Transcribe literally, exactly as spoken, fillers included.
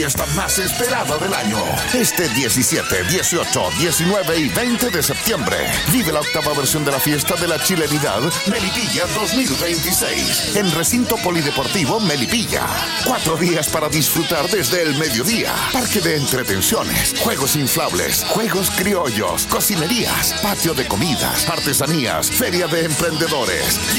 Fiesta más esperada del año. Este diecisiete, dieciocho, diecinueve y veinte de septiembre. Vive la octava versión de la fiesta de la chilenidad Melipilla dos mil veintiséis. En Recinto Polideportivo Melipilla. Cuatro días para disfrutar desde el mediodía. Parque de entretenciones, juegos inflables, juegos criollos, cocinerías, patio de comidas, artesanías, feria de emprendedores.